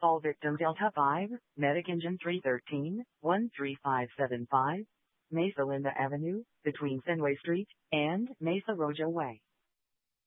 All victims Delta 5, Medic Engine 313, 13575, Mesa Linda Avenue, between Fenway Street and Mesa Rojo Way.